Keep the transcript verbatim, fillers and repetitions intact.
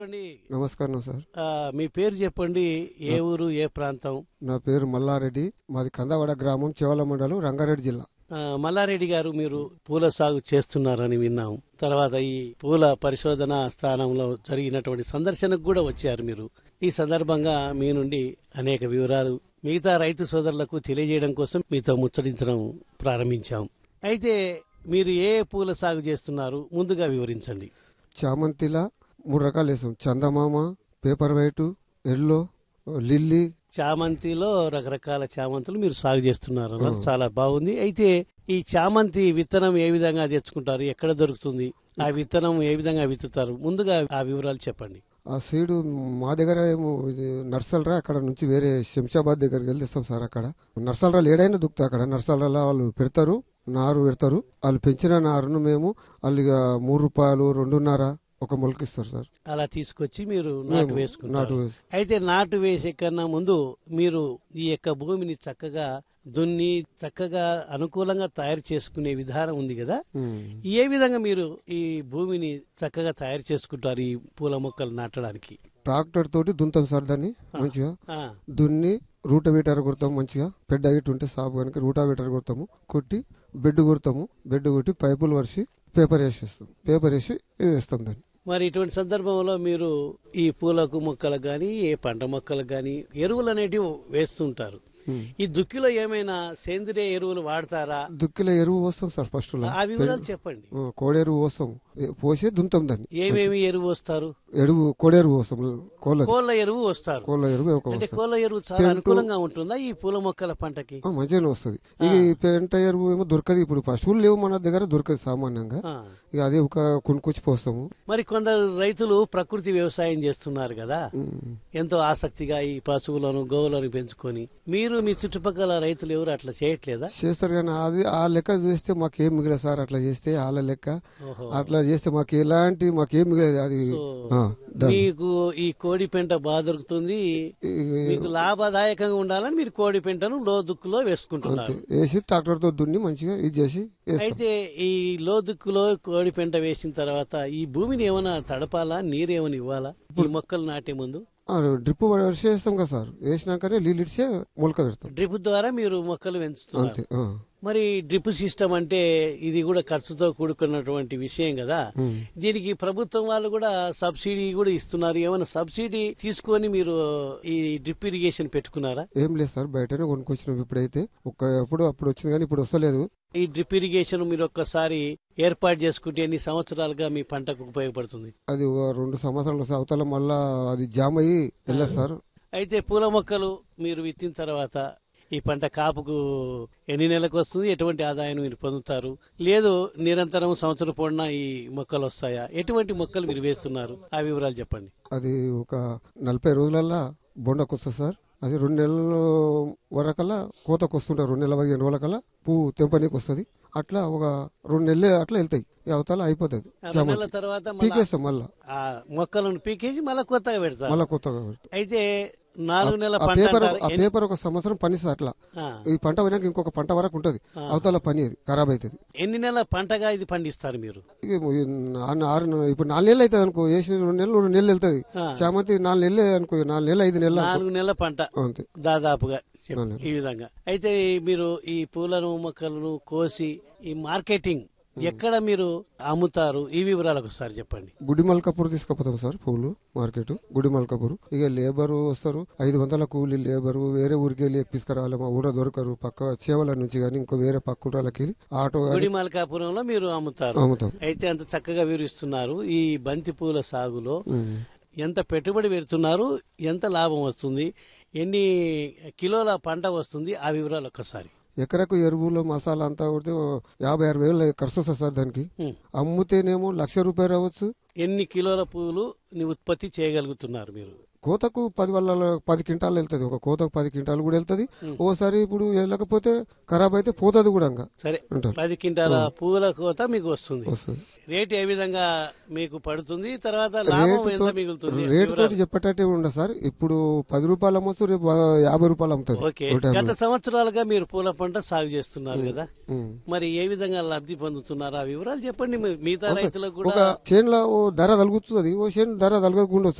చెప్పండి. నమస్కారం సార్. ఆ, మీ పేరు చెప్పండి. ఏ ఊరు, ఏ ప్రాంతం? నా పేరు మల్లారెడ్డి. మాది కందవాడ గ్రామం, చెవల మండలం, రంగారెడ్డి జిల్లా. ఆ, మల్లారెడ్డి గారు, మీరు పూల సాగు చేస్తున్నారని విన్నాం. తర్వాత ఈ పూల పరిశోధన స్థానంలో జరిగినటువంటి సందర్శనకు కూడా వచ్చారు మీరు. ఈ సందర్భంగా మీ నుండి అనేక వివరాలు మిగతా రైతు సోదరులకు తెలియజేయడం కోసం మీతో ముచ్చటించడం ప్రారంభించాం. అయితే మీరు ఏ పూల సాగు చేస్తున్నారు ముందుగా వివరించండి. చామంతిలా మూడు రకాలు వేస్తాం. చందమామ, పేపర్ వైట్, ఎల్లో, లిల్లీ. చామంతిలో రకరకాల చామంతులు మీరు సాగు చేస్తున్నారు అన్నారు. చాలా బాగుంది. అయితే ఈ చామంతి విత్తనం ఏ విధంగా తెచ్చుకుంటారు, ఎక్కడ దొరుకుతుంది, ఆ విత్తనం ఏ విధంగా విత్తుతారు, ముందుగా ఆ వివరాలు చెప్పండి. ఆ సీడు మా దగ్గర ఏమో నర్సలరా, అక్కడ నుంచి వేరే శంషాబాద్ దగ్గరికి వెళ్ళి తెస్తాం సార్. అక్కడ నర్సలరాలు ఏడైనా దుక్కుతాయి. అక్కడ నర్సలరా వాళ్ళు పెడతారు, నారు పెడతారు. వాళ్ళు పెంచిన నారును మేము వాళ్ళు ఇక మూడు రూపాయలు రెండున్నర ఒక మొలకిస్తారు సార్. అలా తీసుకొచ్చి మీరు నాటు వేసుకుంటారు. నాటు వేసి అయితే నాటు వేసే కన్నా ముందు మీరు ఈ యొక్క భూమిని చక్కగా దున్ని చక్కగా అనుకూలంగా తయారు చేసుకునే విధానం ఉంది కదా. ఏ విధంగా మీరు ఈ భూమిని చక్కగా తయారు చేసుకుంటారు ఈ పూల మొక్కలు నాటడానికి? ట్రాక్టర్ తోటి దున్నుతాం సార్. దాన్ని మంచిగా ఆ, దున్ని రూటవీటర్ కొడతాం. మంచిగా బెడ్ అయ్యి ఉంటే సాపు కనుక రూటావీటర్ కొడతాము. కొట్టి బెడ్ కొడతాము. బెడ్ కొట్టి పైపులు వరిసి పేపర్ వేసేస్తాం. పేపర్ వేసి వేస్తాం దాన్ని. మరి ఇటువంటి సందర్భంలో మీరు ఈ పూలకు మొక్కలకు గాని ఏ పంట మొక్కలకు గాని ఎరువులు అనేటివి వేస్తుంటారు. ఈ దుక్కిలో ఏమైనా సేంద్రియ ఎరువులు వాడతారా? దుక్కిలో ఎరువు పోస్తాం సార్. ఫస్ట్ ఆ వివరాలు చెప్పండి. కోడెరువు పోస్తాం. పోసి దున్నుతాం దాన్ని. ఏమేమి ఎరువు వస్తారు? ఎరువు కోడెరువు పోస్తాం. కోళ్ళ కోళ్ళ ఎరువు వస్తారు. కోళ్ళ ఎరువు ఒక అంటే వస్తాం. కోళ్ళ ఎరువు చాలా అనుకూలంగా ఉంటుందా ఈ పూల మొక్కల పంటకి? ఆ, మంచిగానే వస్తుంది. ఇక ఈ పెంట ఎరువు ఏమో దొరకదు. ఇప్పుడు పశువులు లేవు మన దగ్గర, దొరకదు సామాన్యంగా. ఆ. ఇక అదే ఒక కొనుక్కొచ్చి పోస్తాము. మరి కొందరు రైతులు ప్రకృతి వ్యవసాయం చేస్తున్నారు కదా, ఉమ్. ఎంతో ఆసక్తిగా ఈ పశువులను గోవులను పెంచుకొని. మీరు మీ చుట్టుపక్కల రైతులు ఎవరు అట్లా చేయట్లేదా? చేస్తారు కానీ అది ఆ లెక్క చేస్తే మాకేం మిగిలేదు సార్. అట్లా చేస్తే వాళ్ళ లెక్క ఓహో. అట్లా చేస్తే మాకు ఎలాంటి మాకేం మిగిలేదు. అది సో, ఆ, దాన్ని. మీకు ఈ కోడి పెంట బాగా దొరుకుతుంది. ఈ- మీకు లాభదాయకంగా ఉండాలని మీరు కోడి పెంటను లోదుక్కులో అంతే వేసుకుంటున్నారు. వేసి ట్రాక్టర్ తో దున్ని మంచిగా ఇది చేసి వేస్తాం. అయితే ఈ లోదుక్కులో కోడి పెంట వేసిన తర్వాత ఈ భూమిని ఏమైనా తడపాలా, నీరు ఏమైనా ఇవ్వాలా ఈ మొక్కలు నాటే ముందు? ఆ, డ్రిప్ వర్ష వేస్తాం కదా సార్. వేసినాకనే నీళ్ళు ఇచ్చే మొలక పెడతాం. డ్రిప్ ద్వారా మీరు మొక్కలు పెంచుతున్నారు. అంతే. ఆ. మరి డ్రిప్ సిస్టమ్ అంటే ఇది కూడా ఖర్చుతో కూడుకున్నటువంటి విషయం కదా. ఉమ్. దీనికి ప్రభుత్వం వాళ్ళు కూడా సబ్సిడీ కూడా ఇస్తున్నారు. ఏమైనా సబ్సిడీ తీసుకొని మీరు ఈ డ్రిప్ ఇరిగేషన్ పెట్టుకున్నారా? ఏం లేదు సార్, బయటనే కొనుక్కొచ్చినాం. ఇప్పుడైతే ఒక ఎప్పుడు అప్పుడు వచ్చింది కానీ ఇప్పుడు వస్తలేదు. ఈ డ్రిప్ ఇరిగేషన్ మీరు ఒక్కసారి ఏర్పాటు చేసుకుంటే ఎన్ని సంవత్సరాలుగా మీ పంటకు ఉపయోగపడుతుంది? అది ఒక రెండు సంవత్సరాలు వస్తే అవతల మళ్ళా అది జామ్ అయ్యి వెళ్ళదు సార్. అయితే పూల మొక్కలు మీరు విత్తిన తర్వాత ఈ పంట కాపుకు ఎన్ని నెలలకు వస్తుంది, ఎటువంటి ఆదాయం మీరు పొందుతారు? లేదు నిరంతరం సంవత్సరం పొడినా ఈ మొక్కలు వస్తాయా? ఎటువంటి మొక్కలు మీరు వేస్తున్నారు ఆ వివరాలు చెప్పండి. అది ఒక నలభై రోజులల్లా బొండకు వస్తుంది సార్. అది రెండు నెలల వరకల్లా కోతకు వస్తుంటారు. రెండు నెలల పదిహేను రోజులకల్లా పువ్వు తెంపనీకి వస్తుంది. అట్లా ఒక రెండు నెలలు అట్లా వెళ్తాయి. ఈ అవతల అయిపోతుంది. ఆ రెండు నెలల తర్వాత మళ్ళా పీకేస్తాం. మళ్ళా ఆ మొక్కలను పీకేసి మళ్ళా కొత్తగా పెడతారు. మళ్ళా కొత్తగా పెడతాం. అయితే నాలుగు నెలల ఆ పంట పేపర్ అంటారు. ఆ ఎన్ని- పేపర్ ఒక సంవత్సరం పనిస్తుంది. అట్లా ఆ, ఈ పంట పోయినాక ఇంకొక పంట వరకు ఉంటది. ఆ. అవతల పని అది ఖరాబ్ అవుతుంది. ఎన్ని నెలల పంటగా ఇది పండిస్తారు మీరు? ఇక ఈ నా- ఆరు నెలలు- ఇప్పుడు నాలుగు నెలలు అవుతుంది అనుకో. వేసిన రెండు నెలలు రెండు నెలలు వెళ్తుంది. ఆ. చామంతి నాలుగు నెలలు అనుకో. నాలుగు నెలలు ఐదు నెలలు అనుకో. నాలుగు నెలల పంట అంతే. దాదాపుగా చెప్పు. నాలుగు ఈ విధంగా అయితే మీరు ఈ పూలను మొక్కలను కోసి ఈ మార్కెటింగ్ ఎక్కడ మీరు అమ్ముతారు ఈ వివరాలు ఒకసారి చెప్పండి. గుడి మల్కాపూర్ తీసుకుపోతాం సార్. పూలు మార్కెట్ గుడి మల్కాపూర్. ఇక లేబర్ వస్తారు. ఐదు వందల కూలి లేబరు. వేరే ఊరికి వెళ్ళి ఎక్కిసుకురావాలి. మా ఊర దొరకరు. పక్క చేవల నుంచి కానీ ఇంకో వేరే పక్క ఊళ్ళకి వెళ్ళి ఆటో గుడి కానీ మల్కాపురంలో మీరు అమ్ముతారు. అమ్ముతాం. అయితే అంత చక్కగా వివరిస్తున్నారు. ఈ బంతి పూల సాగులో ఉమ్. ఎంత పెట్టుబడి పెడుతున్నారు, ఎంత లాభం వస్తుంది, ఎన్ని కిలోల పంట వస్తుంది, ఆ వివరాలు ఒక్కసారి. ఎకరకు ఎరువులు మసాలా అంతా కొడితే ఓ యాభై ఆరు వేలు ఖర్చు వస్తుంది సార్ దానికి. ఉమ్. అమ్ముతేనేమో లక్ష రూపాయలు అవ్వచ్చు. ఎన్ని కిలోల పువ్వులు ని ఉత్పత్తి చేయగలుగుతున్నారు మీరు? కోతకు పది వల్ల పది క్వింటాలు వెళ్తుంది, ఒక కోతకు పది క్వింటాలు కూడా వెళ్తుంది. ఓసారి ఇప్పుడు వెళ్ళకపోతే ఖరాబ్ అయితే పోతుంది కూడా ఇంకా. సరే, అంటారు. పది క్వింటాల పూల కోత మీకు వస్తుంది. వస్తుంది. రేట్ ఏ విధంగా మీకు పడుతుంది, తర్వాత లాభం ఎంత మిగులుతుంది? రేటు తోటి చెప్పేటట్టే ఉండదు సార్. ఇప్పుడు పది రూపాయలు అమ్మొచ్చు, రేపు యాభై రూపాయలు అమ్ముతుంది. ఓకే, గత సంవత్సరాలుగా మీరు పూల పంట సాగు చేస్తున్నారు కదా, మరి ఏ విధంగా లబ్ధి పొందుతున్నారు ఆ వివరాలు చెప్పండి. మిగతా రైతులకు ఒక కూడా చేనులో ఓ ధర తగ్గుతుంది, ఓ చేను ధర తగ్గకుండా